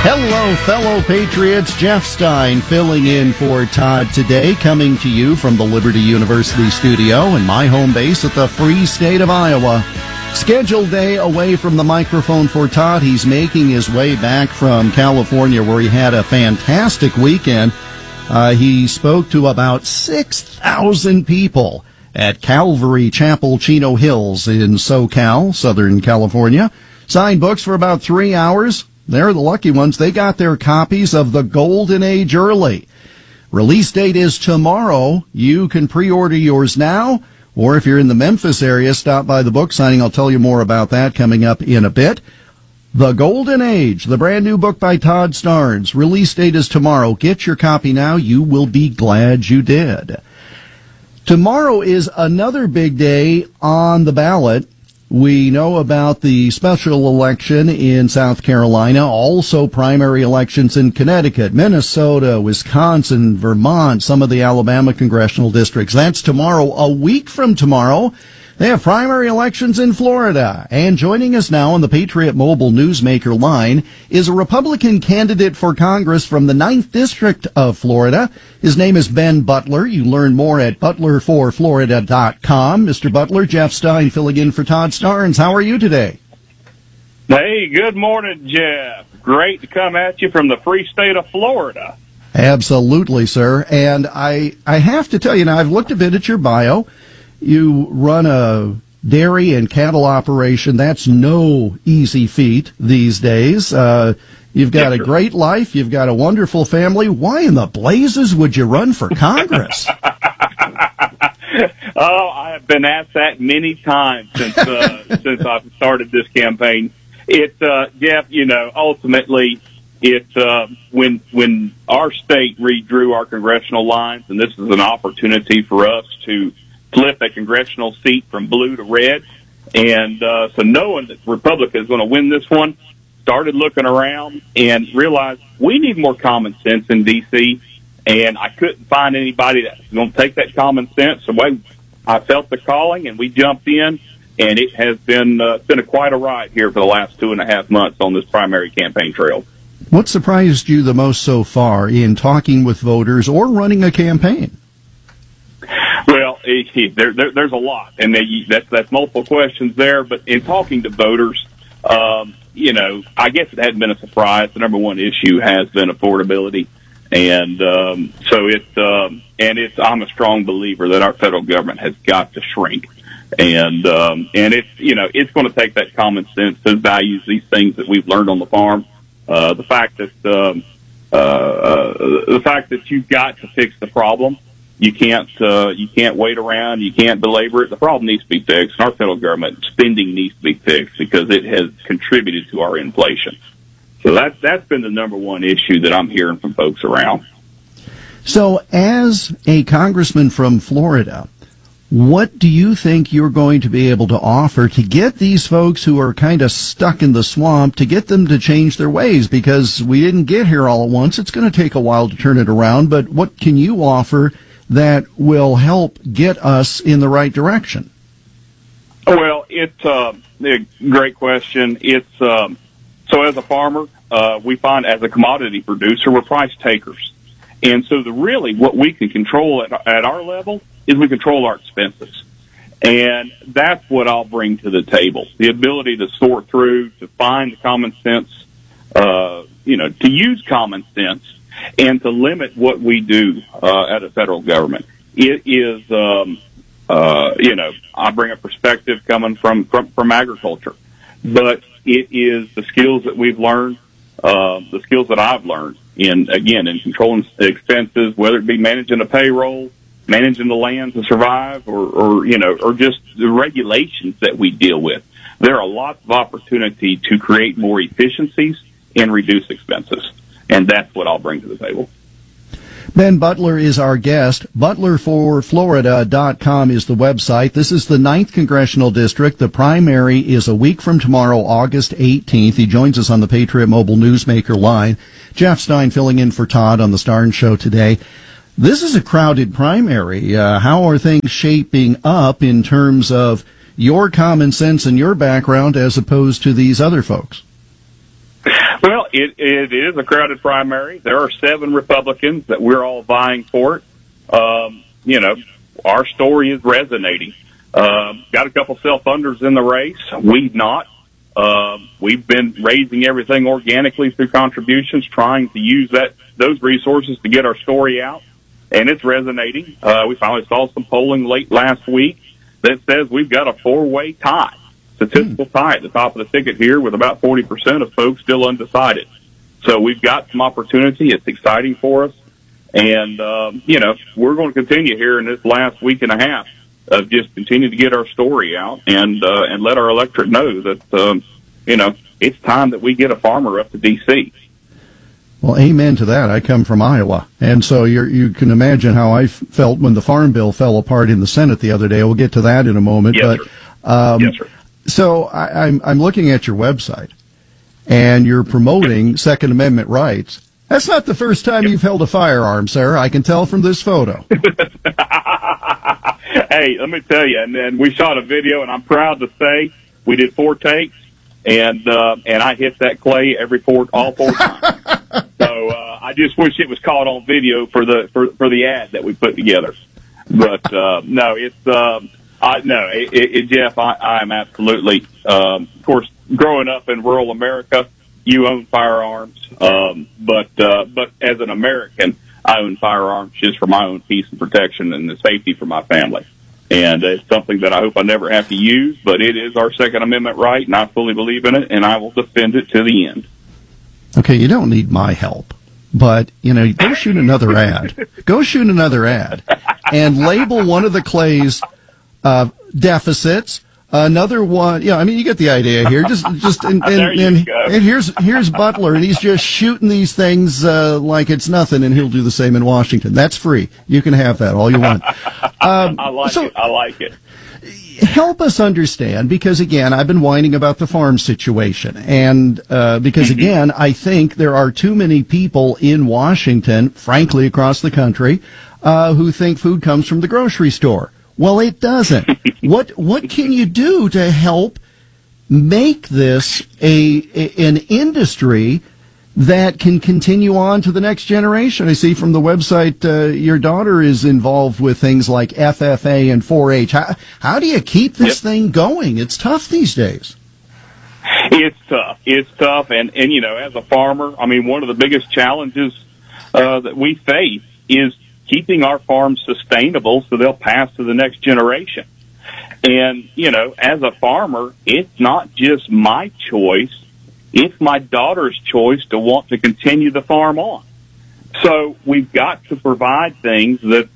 Hello, fellow Patriots. Jeff Stein filling in for Todd today, coming to you from the Liberty University studio and my home base at the Free State of Iowa. Scheduled day away from the microphone for Todd. He's making his way back from California, where he had a fantastic weekend. He spoke to about 6,000 people at Calvary Chapel, Chino Hills in SoCal, Southern California. Signed books for about 3 hours. They're the lucky ones. They got their copies of The Golden Age early. Release date is tomorrow. You can pre-order yours now, or if you're in the Memphis area, stop by the book signing. I'll tell you more about that coming up in a bit. The Golden Age, the brand new book by Todd Starnes. Release date is tomorrow. Get your copy now. You will be glad you did. Tomorrow is another big day on the ballot. We know about the special election in South Carolina, also primary elections in Connecticut, Minnesota, Wisconsin, Vermont, some of the Alabama congressional districts. That's tomorrow. A week from tomorrow, they have primary elections in Florida. And joining us now on the Patriot Mobile Newsmaker line is a Republican candidate for Congress from the 9th District of Florida. His name is Ben Butler. You learn more at butlerforflorida.com. Mr. Butler, Jeff Stein filling in for Todd Starnes. How are you today? Hey, good morning, Jeff. Great to come at you from the free state of Florida. Absolutely, sir. And I have to tell you, now I've looked a bit at your bio. You run a dairy and cattle operation. That's no easy feat these days. You've got a great life. You've got a wonderful family. Why in the blazes would you run for Congress? Oh, I have been asked that many times since I've started this campaign. It's Jeff, ultimately it's when our state redrew our congressional lines, and this is an opportunity for us to flip a congressional seat from blue to red. And so knowing that Republican is going to win this one, started looking around and realized we need more common sense in D.C., and I couldn't find anybody that's going to take that common sense. So I felt the calling, and we jumped in, and it has been quite a ride here for the last 2.5 months on this primary campaign trail. What surprised you the most so far in talking with voters or running a campaign? Well, there's a lot, and that's multiple questions there. But in talking to voters, I guess it hadn't been a surprise. The number one issue has been affordability, and I'm a strong believer that our federal government has got to shrink, and it's going to take that common sense, those values, these things that we've learned on the farm. The fact that you've got to fix the problem. You can't wait around. You can't belabor it. The problem needs to be fixed. And our federal government spending needs to be fixed because it has contributed to our inflation. So that's been the number one issue that I'm hearing from folks around. So as a congressman from Florida, what do you think you're going to be able to offer to get these folks who are kind of stuck in the swamp, to get them to change their ways? Because we didn't get here all at once. It's going to take a while to turn it around. But what can you offer that will help get us in the right direction? Well, it's a great question. It's so as a farmer, we find as a commodity producer, we're price takers. And so what we can control at our level is we control our expenses. And that's what I'll bring to the table. The ability to sort through, to find common sense, to use common sense, and to limit what we do at a federal government. It is, I bring a perspective coming from agriculture, but it is the skills that we've learned, the skills that I've learned in controlling expenses, whether it be managing a payroll, managing the land to survive, or just the regulations that we deal with. There are lots of opportunity to create more efficiencies and reduce expenses. And that's what I'll bring to the table. Ben Butler is our guest. Butlerforflorida.com is the website. This is the 9th Congressional District. The primary is a week from tomorrow, August 18th. He joins us on the Patriot Mobile Newsmaker line. Jeff Stein filling in for Todd on the Starnes Show today. This is a crowded primary. How are things shaping up in terms of your common sense and your background as opposed to these other folks? Well, it is a crowded primary. There are 7 Republicans that we're all vying for it. Our story is resonating. Got a couple self-funders in the race. We've not. We've been raising everything organically through contributions, trying to use those resources to get our story out, and it's resonating. We finally saw some polling late last week that says we've got a 4-way tie, statistical tie at the top of the ticket here, with about 40% of folks still undecided. So we've got some opportunity. It's exciting for us, and we're going to continue here in this last week and a half of just continue to get our story out and let our electorate know that it's time that we get a farmer up to D.C. Well, amen to that. I come from Iowa, and so you can imagine how I felt when the Farm Bill fell apart in the Senate the other day. We'll get to that in a moment. Yes, but yes, sir. So I'm looking at your website, and you're promoting Second Amendment rights. That's not the first time you've held a firearm, sir. I can tell from this photo. Hey, let me tell you, and we shot a video, and I'm proud to say we did 4 takes, and I hit that clay all 4 times. So I just wish it was caught on video for the ad that we put together. But no, it's Jeff, I'm absolutely, of course, growing up in rural America, you own firearms, but as an American, I own firearms just for my own peace and protection and the safety for my family. And it's something that I hope I never have to use, but it is our Second Amendment right, and I fully believe in it, and I will defend it to the end. Okay, you don't need my help, but, go shoot another ad. Go shoot another ad and label one of the clay's deficits. Another one, you get the idea here. And here's Butler, and he's just shooting these things like it's nothing, and he'll do the same in Washington. That's free. You can have that all you want. I like it. Help us understand, because again, I've been whining about the farm situation, and because again, I think there are too many people in Washington, frankly, across the country, who think food comes from the grocery store. Well, it doesn't. What can you do to help make this an industry that can continue on to the next generation? I see from the website your daughter is involved with things like FFA and 4-H. How do you keep this thing going? It's tough these days. It's tough. And as a farmer, one of the biggest challenges that we face is keeping our farms sustainable so they'll pass to the next generation. And, as a farmer, it's not just my choice. It's my daughter's choice to want to continue the farm on. So we've got to provide things that,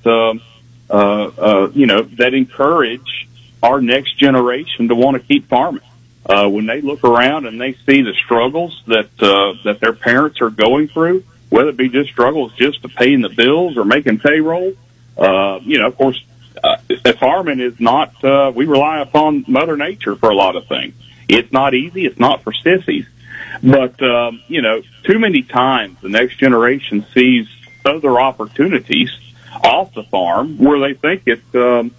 that encourage our next generation to want to keep farming. When they look around and they see the struggles that their parents are going through, whether it be just struggles just to paying the bills or making payroll, of course, farming is not, we rely upon Mother Nature for a lot of things. It's not easy. It's not for sissies. But, too many times the next generation sees other opportunities off the farm where they think there's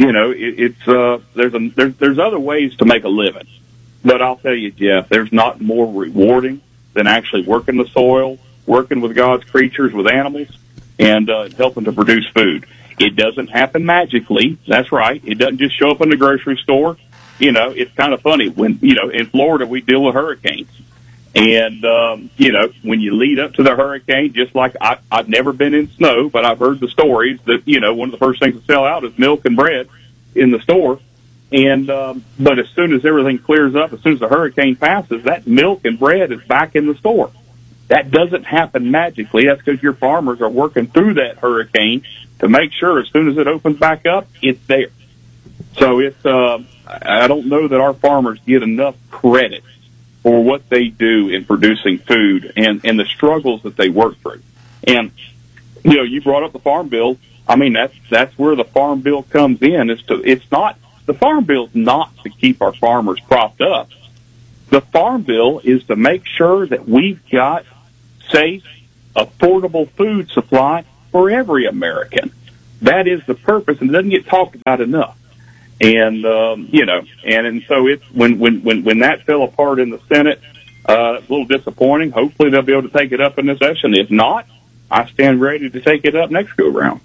other ways to make a living. But I'll tell you, Jeff, there's not more rewarding than actually working the soil, working with God's creatures, with animals, and helping to produce food. It doesn't happen magically. That's right. It doesn't just show up in the grocery store. It's kind of funny when, in Florida, we deal with hurricanes. And, when you lead up to the hurricane, just like I've never been in snow, but I've heard the stories that, one of the first things to sell out is milk and bread in the store. And, but as soon as everything clears up, as soon as the hurricane passes, that milk and bread is back in the store. That doesn't happen magically. That's because your farmers are working through that hurricane to make sure as soon as it opens back up, it's there. So it's, I don't know that our farmers get enough credit for what they do in producing food and the struggles that they work through. And, you brought up the Farm Bill. That's where the Farm Bill comes in. The Farm Bill's not to keep our farmers propped up. The Farm Bill is to make sure that we've got safe, affordable food supply for every American. That is the purpose, and it doesn't get talked about enough. And and so it's when that fell apart in the Senate, A little disappointing. Hopefully they'll be able to take it up in this session. If not, I stand ready to take it up next go round.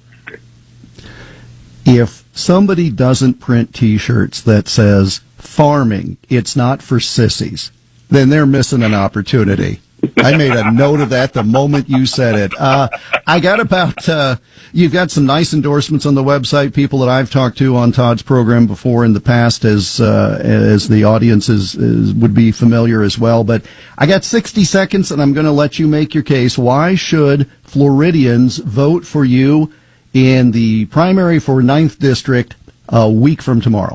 If somebody doesn't print T-shirts that says farming, it's not for sissies, then they're missing an opportunity. I made a note of that the moment you said it. I got about, you've got some nice endorsements on the website, people that I've talked to on Todd's program before in the past, as the audience would be familiar as well. But I got 60 seconds, and I'm going to let you make your case. Why should Floridians vote for you in the primary for 9th District a week from tomorrow?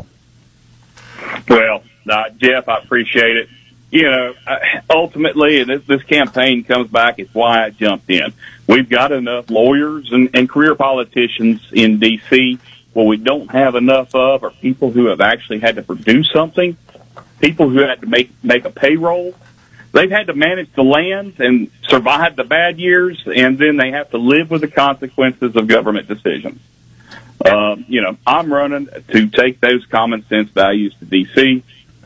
Well, Jeff, I appreciate it. You know, ultimately, and this campaign comes back, it's why I jumped in. We've got enough lawyers and career politicians in D.C. What we don't have enough of are people who have actually had to produce something, people who had to make a payroll. They've had to manage the land and survive the bad years, and then they have to live with the consequences of government decisions. You know, I'm running to take those common sense values to D.C.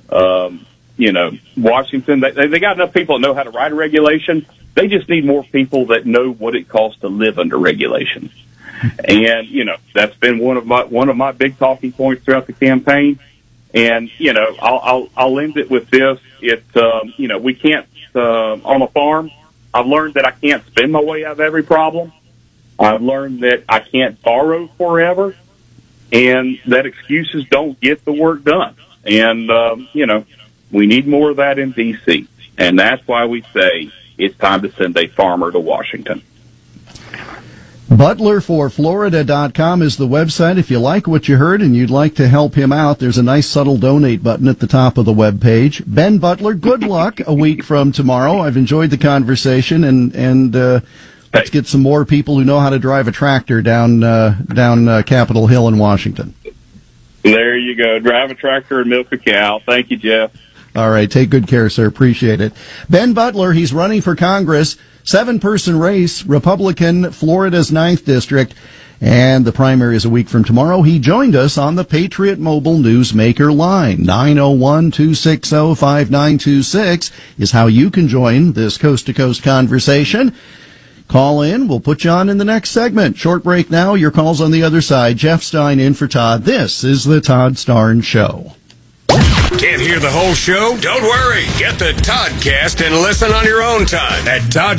You know, Washington, they got enough people that know how to write a regulation. They just need more people that know what it costs to live under regulations. And, you know, that's been one of my big talking points throughout the campaign. And, you know, I'll end it with this. You know, we can't, on a farm, I've learned that I can't spend my way out of every problem. I've learned that I can't borrow forever, and that excuses don't get the work done. And, you know, we need more of that in D.C., and that's why we say it's time to send a farmer to Washington. Butler for Florida.com is the website. If you like what you heard and you'd like to help him out, there's a nice subtle donate button at the top of the webpage. Ben Butler, good luck a week from tomorrow. I've enjoyed the conversation, and let's get some more people who know how to drive a tractor down Capitol Hill in Washington. There you go. Drive a tractor and milk a cow. Thank you, Jeff. All right. Take good care, sir. Appreciate it. Ben Butler, he's running for Congress. 7-person race, Republican, Florida's 9th District. And the primary is a week from tomorrow. He joined us on the Patriot Mobile Newsmaker line. 901-260-5926 is how you can join this coast-to-coast conversation. Call in. We'll put you on in the next segment. Short break now. Your call's on the other side. Jeff Stein in for Todd. This is the Todd Starnes Show. Can't hear the whole show? Don't worry. Get the Toddcast and listen on your own time at Todd